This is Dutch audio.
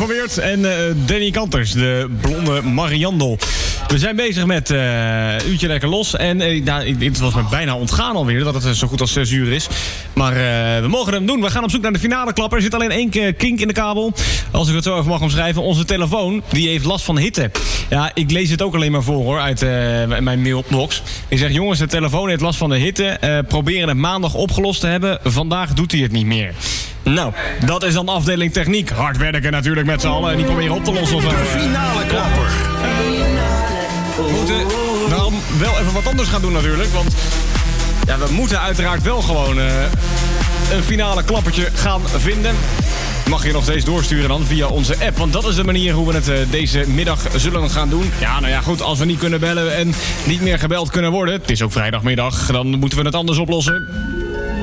van Weert en Danny Kanters, de blonde Mariandel. We zijn bezig met uurtje lekker los. En het was me bijna ontgaan alweer dat het zo goed als 6 uur is. Maar we mogen hem doen. We gaan op zoek naar de finale klapper. Er zit alleen één kink in de kabel. Als ik het zo even mag omschrijven. Onze telefoon die heeft last van hitte. Ja, ik lees het ook alleen maar voor hoor. Uit mijn mailbox. Ik zeg jongens, de telefoon heeft last van de hitte. Proberen het maandag opgelost te hebben. Vandaag doet hij het niet meer. Nou, dat is dan afdeling techniek. Hard werken natuurlijk met z'n allen. En die proberen op te lossen. De finale klapper. We moeten daarom wel even wat anders gaan doen natuurlijk. Want ja, we moeten uiteraard wel gewoon een finale klappertje gaan vinden. Mag je nog steeds doorsturen dan via onze app. Want dat is de manier hoe we het deze middag zullen gaan doen. Ja, nou ja, goed. Als we niet kunnen bellen en niet meer gebeld kunnen worden. Het is ook vrijdagmiddag. Dan moeten we het anders oplossen.